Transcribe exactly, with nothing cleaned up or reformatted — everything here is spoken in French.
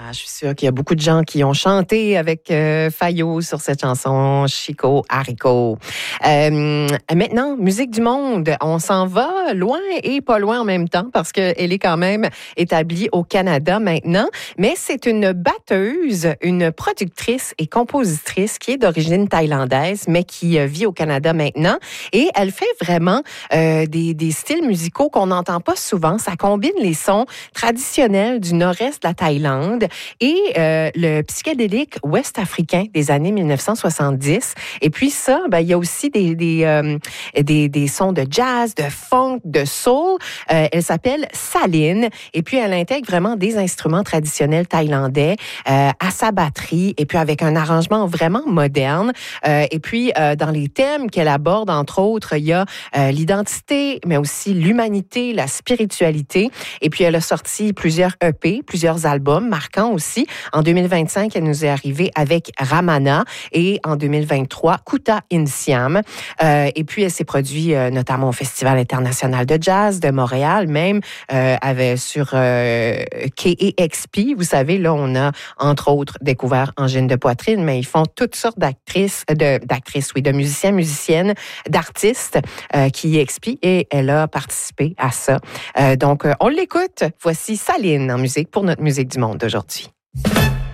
je suis sûre qu'il y a beaucoup de gens qui ont chanté avec euh, Fayot sur cette chanson, Chico Haricot. Euh, maintenant, musique du monde, on s'en va loin et pas loin en même temps parce qu'elle est quand même établie au Canada maintenant, mais c'est une batteuse, une productrice et compositrice qui est d'origine thaïlandaise, mais qui euh, vit au Canada maintenant, et elle fait vraiment euh, des, des styles musicaux qu'on n'entend pas souvent. Ça combine les sons traditionnels du nord-est de la Thaïlande et euh, le psychédélique ouest-africain des années dix-neuf cent soixante-dix. Et puis ça, ben, il y a aussi des, des, euh, des, des sons de jazz, de funk, de soul. Euh, elle s'appelle Saline et puis elle intègre vraiment des instruments traditionnels thaïlandais euh, à sa batterie et puis avec un arrangement vraiment moderne. Euh, et puis euh, dans les thèmes qu'elle aborde, entre autres, il y a euh, l'identité, mais aussi l'humanité, la spiritualité. Et puis elle a sorti plusieurs E P, plusieurs albums marquants aussi. En deux mille vingt-cinq, elle nous est arrivée avec Ramana et en deux mille vingt-trois, Kuta Insiam. Euh, et puis elle s'est produite euh, notamment au Festival international de jazz de Montréal, même euh, avec, sur euh, K A X P. Vous savez, là, on a entre autres découvert Angine de Poitrine, mais ils font toutes sortes d'actrices, de, d'actrices, oui, de musiciens, musiciennes, d'artistes euh, qui y expient et elle a participé à ça. Euh, donc, euh, on l'écoute. Voici Saline en musique pour notre musique du monde d'aujourd'hui.